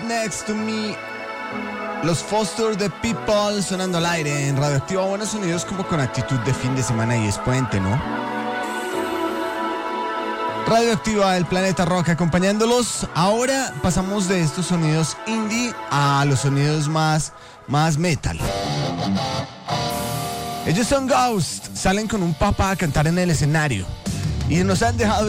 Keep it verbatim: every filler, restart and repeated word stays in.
Next to Me. Los Foster the People sonando al aire en Radioactiva. Buenos sonidos como con actitud de fin de semana y es puente, ¿no? Radioactiva, el planeta rock acompañándolos. Ahora pasamos de estos sonidos indie a los sonidos más, más metal. Ellos son Ghost, salen con un papá a cantar en el escenario y nos han dejado